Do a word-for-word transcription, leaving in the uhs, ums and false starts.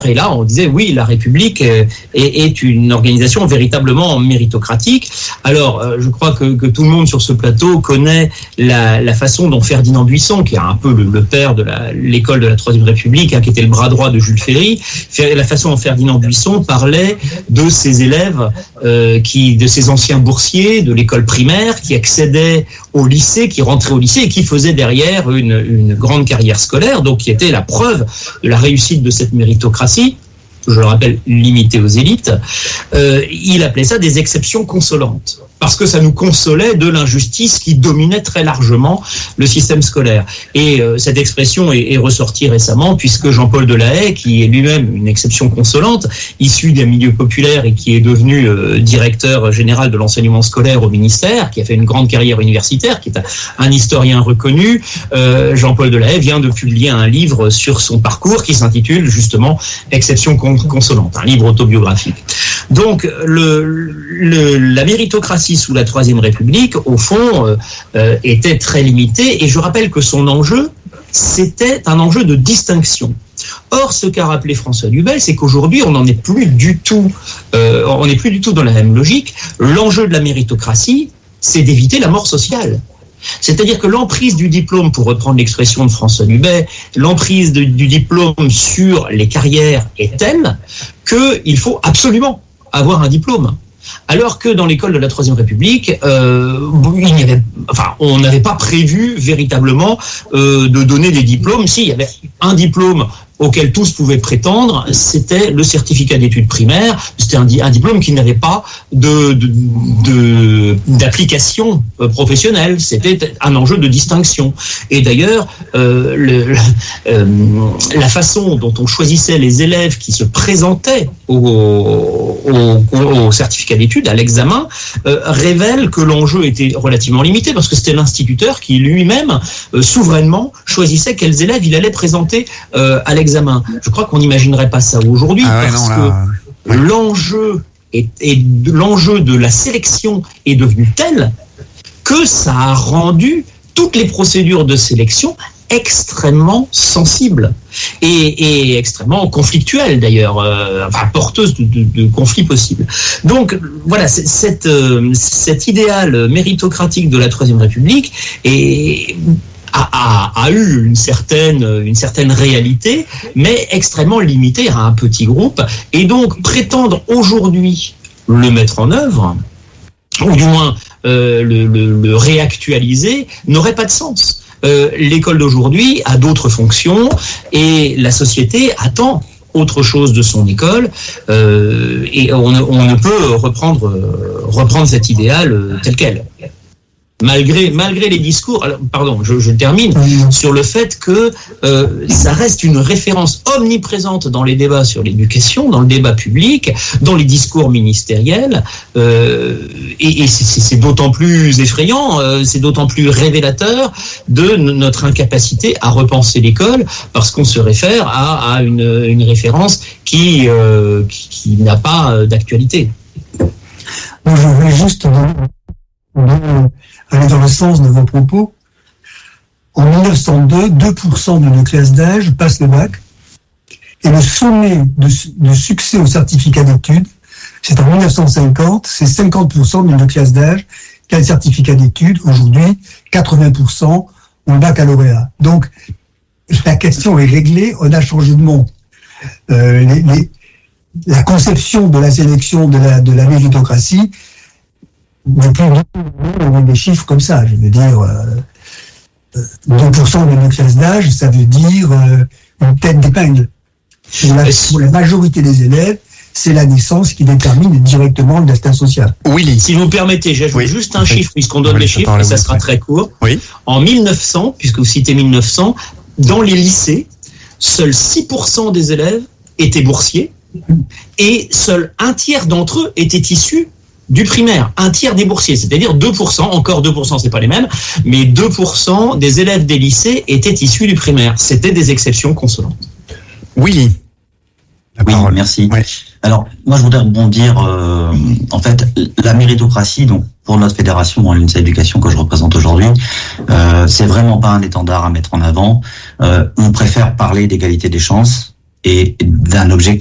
Et là, on disait, oui, la République est, est une organisation véritablement méritocratique. Alors, je crois que, que tout le monde sur ce plateau connaît la, la façon dont Ferdinand Buisson, qui est un peu le, le père de la, l'école de la Troisième République, hein, qui était le bras droit de Jules Ferry, la façon dont Ferdinand Buisson parlait de ses élèves, euh, qui, de ses anciens boursiers de l'école primaire, qui accédaient au lycée, qui rentraient au lycée et qui faisaient derrière une, une grande carrière scolaire, donc qui était la preuve de la réussite de cette méritocratie. Je le rappelle, limité aux élites, euh, il appelait ça des exceptions consolantes, parce que ça nous consolait de l'injustice qui dominait très largement le système scolaire. Et euh, cette expression est, est ressortie récemment, puisque Jean-Paul Delahaye, qui est lui-même une exception consolante, issu des milieux populaires et qui est devenu euh, directeur général de l'enseignement scolaire au ministère, qui a fait une grande carrière universitaire, qui est un, un historien reconnu, euh, Jean-Paul Delahaye vient de publier un livre sur son parcours qui s'intitule justement « Exception consolante », un livre autobiographique. Donc, le, le, la méritocratie sous la Troisième République, au fond, euh, euh, était très limitée. Et je rappelle que son enjeu, c'était un enjeu de distinction. Or, ce qu'a rappelé François Dubel, c'est qu'aujourd'hui, on n'en est plus du tout, euh, on n'est plus du tout dans la même logique. L'enjeu de la méritocratie, c'est d'éviter la mort sociale. C'est-à-dire que l'emprise du diplôme, pour reprendre l'expression de François Dubet, l'emprise de, du diplôme sur les carrières est telle qu'il faut absolument avoir un diplôme. Alors que dans l'école de la Troisième République, euh, il n'y avait, enfin, on n'avait pas prévu véritablement euh, de donner des diplômes. Si, il y avait un diplôme auquel tous pouvaient prétendre, c'était le certificat d'études primaires. C'était un, un diplôme qui n'avait pas de, de, de, d'application professionnelle. C'était un enjeu de distinction. Et d'ailleurs, euh, le, euh, la façon dont on choisissait les élèves qui se présentaient au, au, au certificat d'études, à l'examen, euh, révèle que l'enjeu était relativement limité, parce que c'était l'instituteur qui lui-même, euh, souverainement, choisissait quels élèves il allait présenter euh, à l'examen. Je crois qu'on n'imaginerait pas ça aujourd'hui, ah ouais, parce non, là... que l'enjeu, est, est, l'enjeu de la sélection est devenu tel que ça a rendu toutes les procédures de sélection extrêmement sensibles et, et extrêmement conflictuelles d'ailleurs, euh, enfin porteuses de, de, de conflits possibles. Donc voilà, c'est, cette, euh, cet idéal méritocratique de la Troisième République est... A, a, a eu une certaine, une certaine réalité, mais extrêmement limitée à un petit groupe. Et donc, prétendre aujourd'hui le mettre en œuvre, ou du moins euh, le, le, le réactualiser, n'aurait pas de sens. Euh, l'école d'aujourd'hui a d'autres fonctions et la société attend autre chose de son école, euh, et on, on ne peut reprendre, reprendre cet idéal tel quel. Malgré, malgré les discours, alors, pardon, je, je termine, sur le fait que euh, ça reste une référence omniprésente dans les débats sur l'éducation, dans le débat public, dans les discours ministériels, euh, et, et c'est, c'est d'autant plus effrayant, euh, c'est d'autant plus révélateur de notre incapacité à repenser l'école, parce qu'on se réfère à, à une, une référence qui, euh, qui, qui n'a pas d'actualité. Moi, je voulais juste aller dans le sens de vos propos. En mille neuf cent deux, deux pour cent de nos classes d'âge passent le bac. Et le sommet de, de succès au certificat d'études, c'est en mille neuf cent cinquante, c'est cinquante pour cent de nos classes d'âge qui a le certificat d'études. Aujourd'hui, quatre-vingts pour cent ont le baccalauréat. Donc, la question est réglée, on a changé de monde. Euh, les, les, la conception de la sélection de la, de la méritocratie, depuis on a des chiffres comme ça, je veux dire euh, deux pour cent de nos classes d'âge, ça veut dire euh, une tête d'épingle. Pour la, pour la majorité des élèves, c'est la naissance qui détermine directement le destin social. Oui, si vous permettez, j'ajoute oui. juste un oui. chiffre, puisqu'on donne oui, les chiffres, et ça sera très court. Oui. En mille neuf cents, puisque vous citez mille neuf cents, dans les lycées, seuls six pour cent des élèves étaient boursiers, et seul un tiers d'entre eux étaient issus du primaire, un tiers des boursiers, c'est-à-dire deux pour cent, encore deux pour cent, c'est pas les mêmes, mais deux pour cent des élèves des lycées étaient issus du primaire. C'était des exceptions consolantes. Willy. Oui, merci. Ouais. Alors, moi, je voudrais rebondir, euh, en fait, la méritocratie, donc, pour notre fédération, l'U N S A Éducation que je représente aujourd'hui, euh, c'est vraiment pas un étendard à mettre en avant. Euh, on préfère parler d'égalité des chances, et d'un objectif